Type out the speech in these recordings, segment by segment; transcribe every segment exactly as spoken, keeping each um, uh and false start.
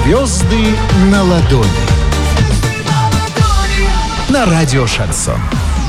Звезды на ладони. На радио Шансон.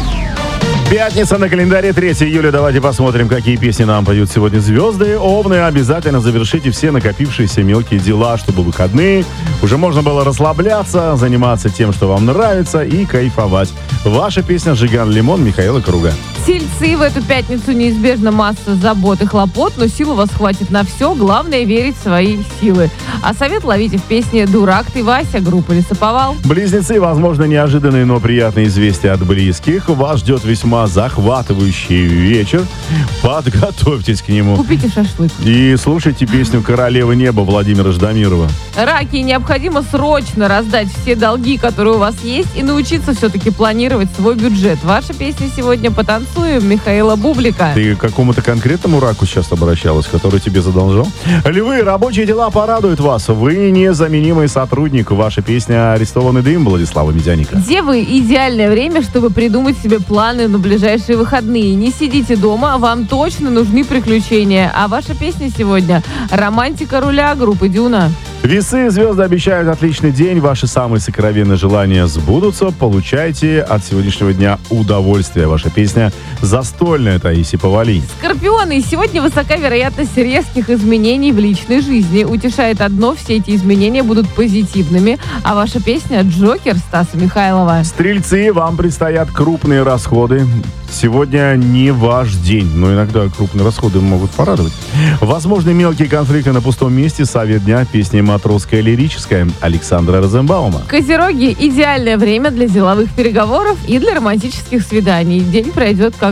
Пятница на календаре, третьего июля. Давайте посмотрим, какие песни нам поют сегодня звезды. Овны, обязательно завершите все накопившиеся мелкие дела, чтобы в выходные уже можно было расслабляться, заниматься тем, что вам нравится, и кайфовать. Ваша песня «Жиган Лимон» Михаила Круга. Тельцы, в эту пятницу неизбежно масса забот и хлопот, но сил у вас хватит на все. Главное верить в свои силы. А совет ловите в песне «Дурак ты, Вася» группы «Лесоповал». Близнецы, возможно, неожиданные, но приятные известия от близких. Вас ждет весьма захватывающий вечер. Подготовьтесь к нему. Купите шашлык. И слушайте песню «Королева неба» Владимира Ждамирова. Раки, необходимо срочно раздать все долги, которые у вас есть, и научиться все-таки планировать свой бюджет. Ваша песня сегодня «Потанцуем» Михаила Бублика. Ты к какому-то конкретному раку сейчас обращалась, который тебе задолжал? Львы, рабочие дела порадуют вас. Вы незаменимый сотрудник. Ваша песня «Арестованный дым» Владислава Медяника. Девы, идеальное время, чтобы придумать себе планы на ближайшие выходные. Не сидите дома, вам точно нужны приключения. А ваша песня сегодня «Романтика руля» группы «Дюна». Весы, звезды обещают отличный день. Ваши самые сокровенные желания сбудутся. Получайте от сегодняшнего дня удовольствие. Ваша песня «Застольная» Таисия Повалий. Скорпионы, сегодня высока вероятность резких изменений в личной жизни. Утешает одно, все эти изменения будут позитивными. А ваша песня «Джокер» Стаса Михайлова. Стрельцы, вам предстоят крупные расходы. Сегодня не ваш день, но иногда крупные расходы могут порадовать. Возможны мелкие конфликты на пустом месте. Совет дня, песня «Матросская лирическая» Александра Розенбаума. Козероги, идеальное время для деловых переговоров и для романтических свиданий. День пройдет как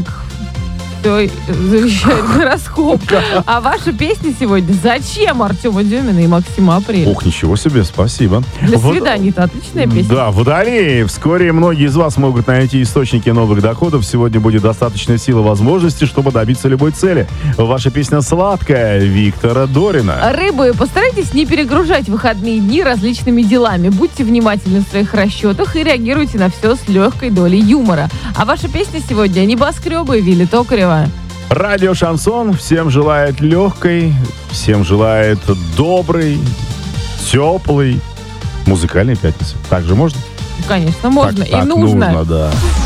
все завещает гороскоп. А ваша песня сегодня «Зачем» Артема Дюмина и Максима Апреля. Ух, ничего себе, спасибо. Для Вот- свиданий-то отличная песня. Да, Водолеи. Вскоре многие из вас могут найти источники новых доходов. Сегодня будет достаточно сил и возможностей, чтобы добиться любой цели. Ваша песня «Сладкая» Виктора Дорина. Рыбы, постарайтесь не перегружать выходные дни различными делами. Будьте внимательны в своих расчетах и реагируйте на все с легкой долей юмора. А ваша песня сегодня «Небоскребы» Вилли Токарева. Радио Шансон всем желает легкой, всем желает доброй, теплой музыкальной пятницы. Так же можно? Конечно, можно Так- и так нужно. нужно, да.